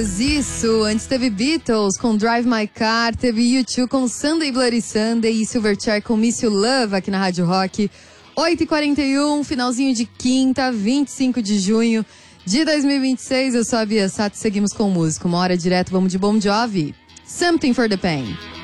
Isso, antes teve Beatles com Drive My Car, teve U2 com Sunday Bloody Sunday e Silverchair com Miss You Love aqui na Rádio Rock. 8h41, finalzinho de quinta, 25 de junho de 2026. Eu sou a Bia Sato e seguimos com o músico. Uma hora direto, vamos de Bon Jovi. Something for the Pain.